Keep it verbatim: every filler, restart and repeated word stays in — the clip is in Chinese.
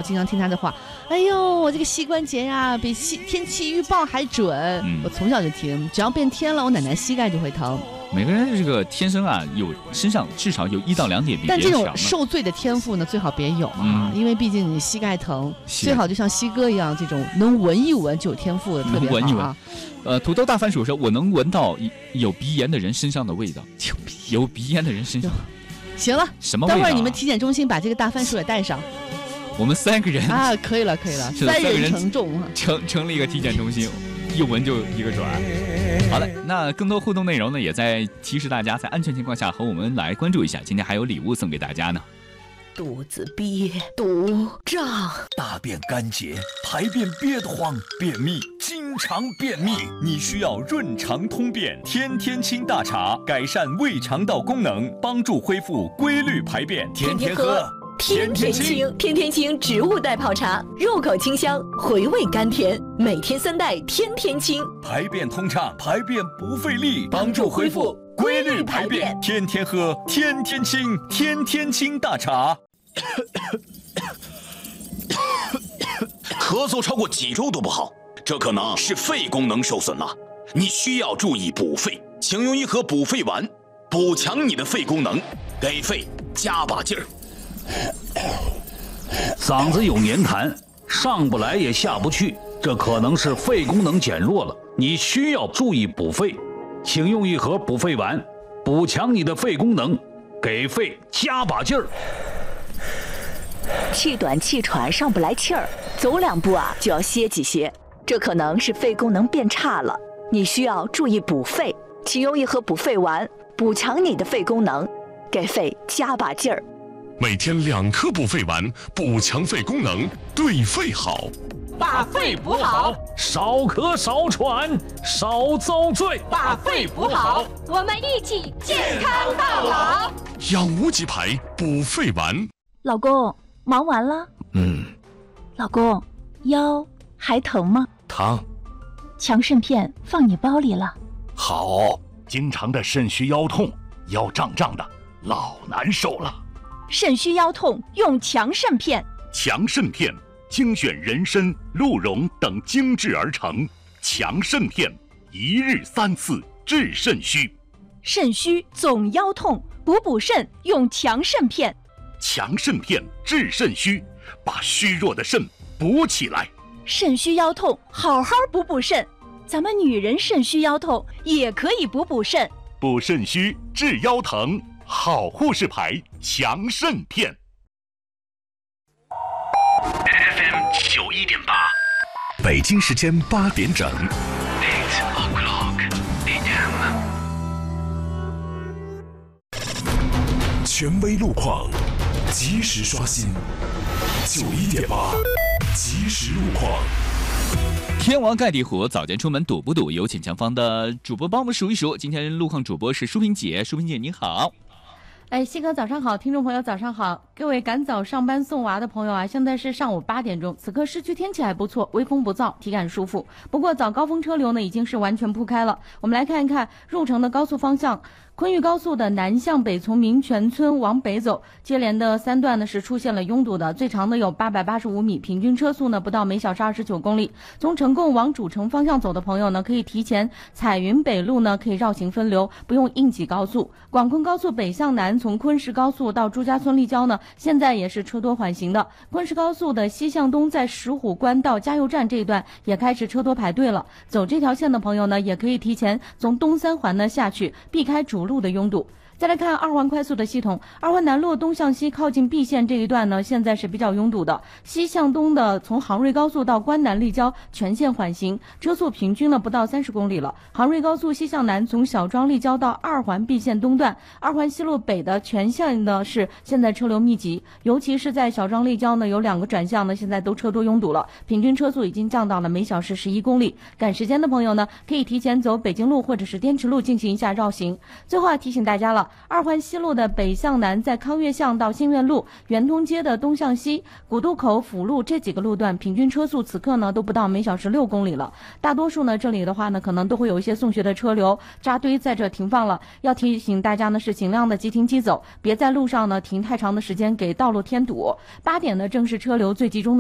经常听他的话，哎呦，我这个膝关节呀、啊，比天气预报还准、嗯。我从小就听，只要变天了，我奶奶膝盖就会疼。 每个人这个天生啊，有身上至少有一到两点比别人强。 但这种受罪的天赋呢，最好别有啊、嗯，因为毕竟你膝盖疼，最好就像西哥一样，这种能闻一闻就有天赋的特别好、啊。 闻一闻。呃，土豆大番薯说，我能闻到有鼻炎的人身上的味道。有鼻有鼻炎的人身上。 行了， 什么味道、啊？ 待会儿你们体检中心把这个大番薯也带上。 我们三个人啊，可以了，可以了，三人承重， 成成立一个体检中心。一闻就一个准。好嘞，那更多互动内容呢，也在提示大家在安全情况下和我们来关注一下。今天还有礼物送给大家呢。 肚子憋堵胀， 大便干结，排便憋得慌，便秘，经常便秘，你需要润肠通便天天清大茶，改善胃肠道功能，帮助恢复规律排便，天天喝。 天天清，天天清植物代泡茶，入口清香，回味甘甜，每天三袋，天天清， 排便通畅，排便不费力，帮助恢复规律排便，天天喝，天天清，天天清大茶。 咳嗽超过几周都不好，这可能是肺功能受损了，你需要注意补肺，请用一盒补肺丸，补强你的肺功能，给肺加把劲儿。 嗓子有黏痰，上不来也下不去，这可能是肺功能减弱了，你需要注意补肺，请用一盒补肺丸，补强你的肺功能，给肺加把劲儿。 气短气喘上不来气儿，走两步啊就要歇几歇，这可能是肺功能变差了，你需要注意补肺，请用一盒补肺丸，补强你的肺功能，给肺加把劲儿。 每天两颗补肺丸，补强肺功能，对肺好。 把肺补好， 少咳少喘少遭罪。 把肺补好， 我们一起健康到老。 养无极牌补肺丸。 老公，忙完了？ 嗯。 老公，腰还疼吗？ 疼。 强肾片放你包里了。 好，经常的肾虚腰痛，腰胀胀的，老难受了。 肾虚腰痛用强肾片。 强肾片精选人参、鹿茸等精制而成，强肾片一日三次治肾虚。 肾虚总腰痛，补补肾用强肾片。 强肾片治肾虚，把虚弱的肾补起来。 肾虚腰痛好好补补肾，咱们女人肾虚腰痛也可以补补肾。 补肾虚治腰疼，好护士牌强肾片。 F M 九一点八， 北京时间八点整。 Eight o'clock A M。 权威路况，及时刷新。九一点八，及时路况。 天王盖地虎，早间出门堵不堵？有请前方的主播帮我们数一数。今天路况主播是舒萍姐，舒萍姐你好。 哎，西哥早上好，听众朋友早上好，各位赶早上班送娃的朋友啊，现在是上午八点钟，此刻市区天气还不错，微风不燥，体感舒服。不过早高峰车流呢已经是完全铺开了。我们来看一看入城的高速方向，昆玉高速的南向北，从民权村往北走，接连的三段呢是出现了拥堵的，最长的有八百八十五米，平均车速呢不到每小时二十九公里。从城贡往主城方向走的朋友呢，可以提前彩云北路呢可以绕行分流，不用硬挤高速。广昆高速北向南，从昆石高速到朱家村立交呢，现在也是车多缓行的。昆石高速的西向东，在石虎关到加油站这一段也开始车多排队了。走这条线的朋友呢，也可以提前从东三环呢下去，避开主路的拥堵。再来看二环快速的系统，二环南路东向西靠近蓟县这一段呢，现在是比较拥堵的。西向东的从杭瑞高速到关南立交全线缓行，车速平均呢不到三十公里了。杭瑞高速西向南从小庄立交到二环蓟县东段，二环西路北的全线呢是现在车流密集，尤其是在小庄立交呢有两个转向呢现在都车多拥堵了，平均车速已经降到了每小时十一公里。赶时间的朋友呢，可以提前走北京路或者是滇池路进行一下绕行。最后要提醒大家了，二环西路的北向南，在康悦巷到新苑路、圆通街的东向西、古渡口辅路这几个路段，平均车速此刻呢都不到每小时六公里了。大多数呢这里的话呢，可能都会有一些送学的车流扎堆在这停放了。要提醒大家呢是尽量的即停即走，别在路上呢停太长的时间，给道路添堵。八点呢正是车流最集中的